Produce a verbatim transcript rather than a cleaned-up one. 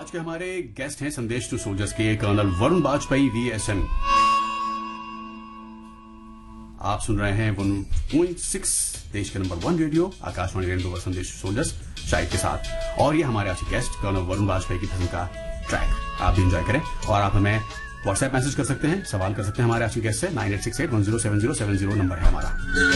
आज के हमारे गेस्ट हैं संदेश टू सोल्जर्स के कर्नल वरुण बाजपेयी वीएसएन। आप सुन रहे हैं वन पॉइंट सिक्स देश के number one radio Akashvani radio संदेश टू सोल्जर्स शाहिद के साथ। और ये हमारे आज के गेस्ट कर्नल वरुण बाजपेयी की फिल्म का ट्रैक आप भी एंजॉय करें। और आप हमें व्हाट्सएप मैसेज कर सकते हैं, सवाल कर सकते हैं हमारे आज के गेस्ट से। Nine eight six eight one zero seven zero seven zero number है हमारा।